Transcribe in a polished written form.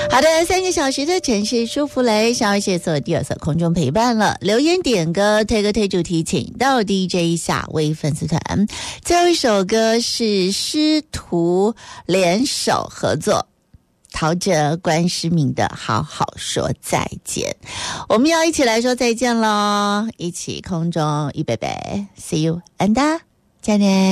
好的，3个小时的城市舒服雷，小谢所第二次空中陪伴了，留言点歌推歌推主题，请到 DJ 夏威粉丝团。最后一首歌是师徒联手合作，陶喆、关诗敏的好好说再见。我们要一起来说再见咯，一起空中一杯杯 See you and 再见。